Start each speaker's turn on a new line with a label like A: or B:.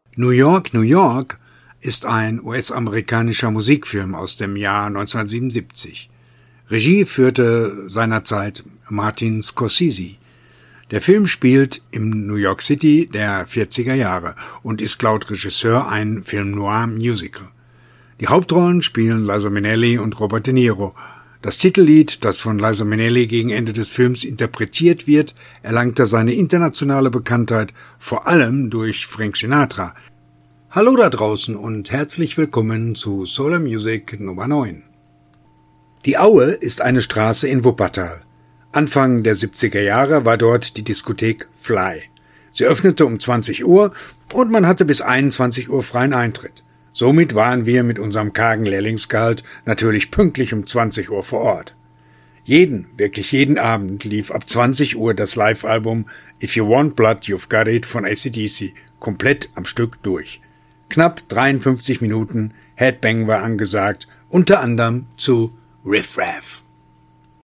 A: New York, New York ist ein US-amerikanischer Musikfilm aus dem Jahr 1977. Regie führte seinerzeit Martin Scorsese. Der Film spielt im New York City der 40er Jahre und ist laut Regisseur ein Film noir Musical. Die Hauptrollen spielen Liza Minnelli und Robert De Niro. Das Titellied, das von Liza Minnelli gegen Ende des Films interpretiert wird, erlangte seine internationale Bekanntheit vor allem durch Frank Sinatra. Hallo da draußen und herzlich willkommen zu Solar Music Nummer 9. Die Aue ist eine Straße in Wuppertal. Anfang der 70er Jahre war dort die Diskothek Fly. Sie öffnete um 20 Uhr und man hatte bis 21 Uhr freien Eintritt. Somit waren wir mit unserem kargen Lehrlingsgehalt natürlich pünktlich um 20 Uhr vor Ort. Wirklich jeden Abend lief ab 20 Uhr das Live-Album If You Want Blood, You've Got It von AC/DC komplett am Stück durch. Knapp 53 Minuten Headbang war angesagt, unter anderem zu Riff Raff.